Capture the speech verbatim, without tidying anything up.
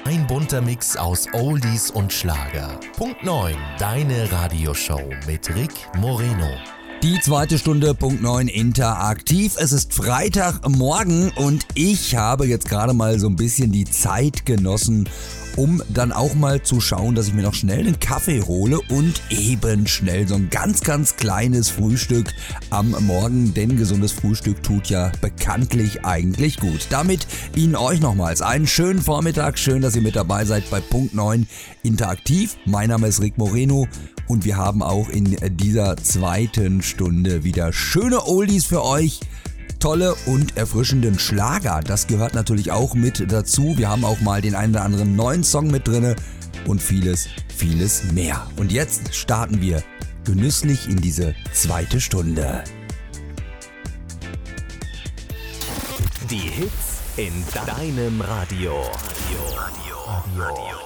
Ein bunter Mix aus Oldies und Schlager. Punkt neun, deine Radioshow mit Rick Moreno. Die zweite Stunde, Punkt neun, interaktiv. Es ist Freitagmorgen und ich habe jetzt gerade mal so ein bisschen die Zeit genossen, um dann auch mal zu schauen, dass ich mir noch schnell einen Kaffee hole und eben schnell so ein ganz, ganz kleines Frühstück am Morgen, denn gesundes Frühstück tut ja bekanntlich eigentlich gut. Damit Ihnen euch nochmals einen schönen Vormittag, schön, dass ihr mit dabei seid bei Punkt neun interaktiv. Mein Name ist Rick Moreno und wir haben auch in dieser zweiten Stunde wieder schöne Oldies für euch. Tolle und erfrischenden Schlager, das gehört natürlich auch mit dazu. Wir haben auch mal den einen oder anderen neuen Song mit drinne und vieles, vieles mehr. Und jetzt starten wir genüsslich in diese zweite Stunde. Die Hits in deinem Radio. Radio. Radio. Radio.